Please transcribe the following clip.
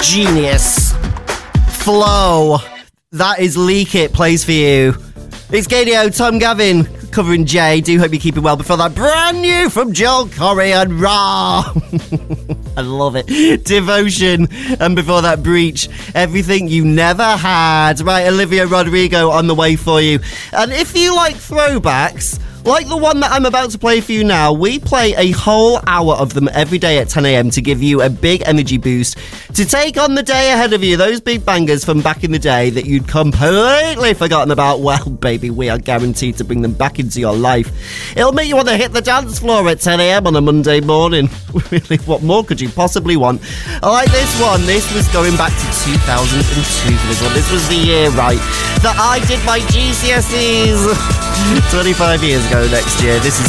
genius. Flow. That is Leak It plays for you. It's Gadio, Tom Gavin, covering Jay. Do hope you're keeping well. Before that, brand new from Joel Corey and Raw. I love it. Devotion. And before that, Breach. Everything You Never Had. Right, Olivia Rodrigo on the way for you. And if you like throwbacks, like the one that I'm about to play for you now, we play a whole hour of them every day at 10 a.m. to give you a big energy boost to take on the day ahead of you. Those big bangers from back in the day that you'd completely forgotten about. Well, baby, we are guaranteed to bring them back into your life. It'll make you want to hit the dance floor at 10 a.m. on a Monday morning. Really, what more could you possibly want? I like this one. This was going back to 2002 for this one. This was the year, right, that I did my GCSEs. 25 years ago next year. This is